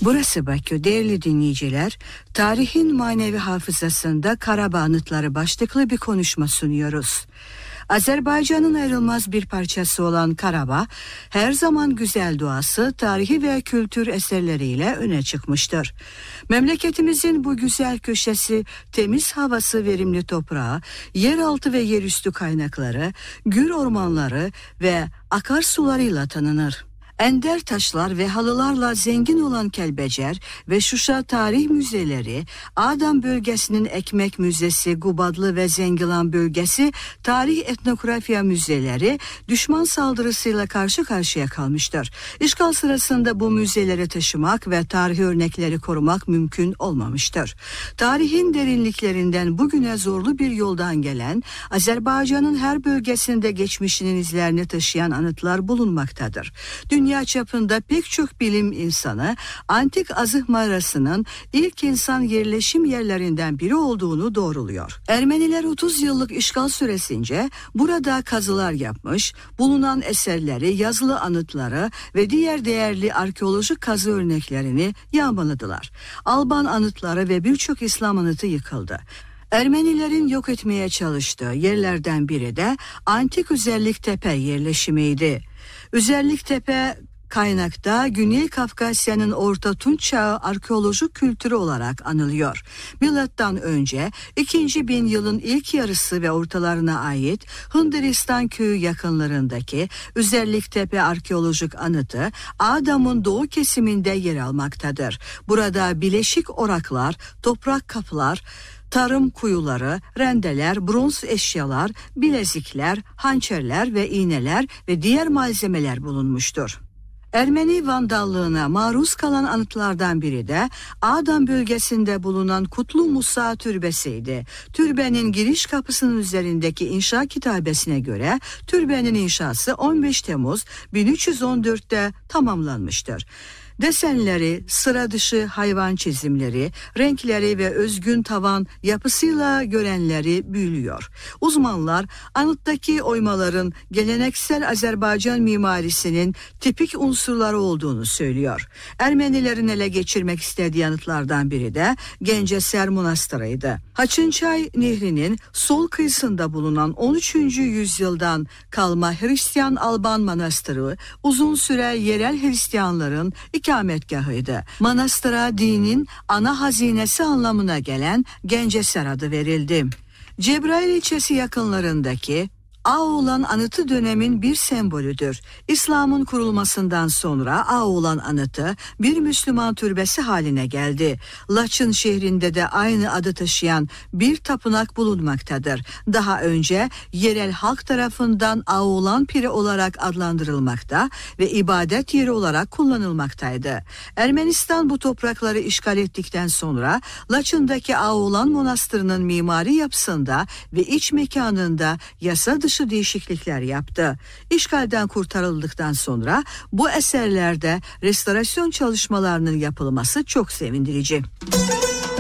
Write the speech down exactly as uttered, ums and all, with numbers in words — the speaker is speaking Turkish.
Burası Bakü, değerli dinleyiciler. Tarihin manevi hafızasında Karabağ Anıtları başlıklı bir konuşma sunuyoruz. Azerbaycan'ın ayrılmaz bir parçası olan Karabağ, her zaman güzel doğası, tarihi ve kültür eserleriyle öne çıkmıştır. Memleketimizin bu güzel köşesi, temiz havası, verimli toprağı, yeraltı ve yerüstü kaynakları, gür ormanları ve akarsularıyla tanınır. Ender taşlar ve halılarla zengin olan Kelbecer ve Şuşa Tarih Müzeleri, Ağdam bölgesinin Ekmek Müzesi, Gubadlı ve Zengilan bölgesi Tarih Etnografya Müzeleri düşman saldırısıyla karşı karşıya kalmıştır. İşgal sırasında bu müzeleri taşımak ve tarihi örnekleri korumak mümkün olmamıştır. Tarihin derinliklerinden bugüne zorlu bir yoldan gelen, Azerbaycan'ın her bölgesinde geçmişinin izlerini taşıyan anıtlar bulunmaktadır. Dünya Dünya çapında pek çok bilim insanı antik Azıh Mağarası'nın ilk insan yerleşim yerlerinden biri olduğunu doğruluyor. Ermeniler otuz yıllık işgal süresince burada kazılar yapmış, bulunan eserleri, yazılı anıtları ve diğer değerli arkeolojik kazı örneklerini yağmaladılar. Alban anıtları ve birçok İslam anıtı yıkıldı. Ermenilerin yok etmeye çalıştığı yerlerden biri de Antik Üzerliktepe yerleşimiydi. Üzerliktepe kaynakta Güney Kafkasya'nın Orta Tunç Çağı arkeolojik kültürü olarak anılıyor. Milattan önce ikinci bin yılın ilk yarısı ve ortalarına ait Hındıristan köyü yakınlarındaki Üzerliktepe arkeolojik anıtı Ağdam'ın doğu kesiminde yer almaktadır. Burada bileşik oraklar, toprak kapılar, tarım kuyuları, rendeler, bronz eşyalar, bilezikler, hançerler ve iğneler ve diğer malzemeler bulunmuştur. Ermeni vandallığına maruz kalan anıtlardan biri de Ağdam bölgesinde bulunan Kutlu Musa Türbesi'ydi. Türbenin giriş kapısının üzerindeki inşa kitabesine göre türbenin inşası on beş Temmuz bin üç yüz on dörtte tamamlanmıştır. Desenleri, sıra dışı hayvan çizimleri, renkleri ve özgün tavan yapısıyla görenleri büyülüyor. Uzmanlar anıttaki oymaların geleneksel Azerbaycan mimarisinin tipik unsurları olduğunu söylüyor. Ermenilerin ele geçirmek istediği anıtlardan biri de Genceser Manastırı'ydı. Haçınçay Nehri'nin sol kıyısında bulunan on üçüncü yüzyıldan kalma Hristiyan Alban Manastırı uzun süre yerel Hristiyanların ikametgahıydı. Manastıra dinin ana hazinesi anlamına gelen Genceser adı verildi. Cebrail ilçesi yakınlarındaki Ağoğlan anıtı dönemin bir sembolüdür. İslam'ın kurulmasından sonra Ağoğlan anıtı bir Müslüman türbesi haline geldi. Laçın şehrinde de aynı adı taşıyan bir tapınak bulunmaktadır. Daha önce yerel halk tarafından Ağoğlan Piri olarak adlandırılmakta ve ibadet yeri olarak kullanılmaktaydı. Ermenistan bu toprakları işgal ettikten sonra Laçın'daki Ağoğlan Manastırı'nın mimari yapısında ve iç mekanında yasa dışı değişiklikler yaptı. İşgalden kurtarıldıktan sonra bu eserlerde restorasyon çalışmalarının yapılması çok sevindirici.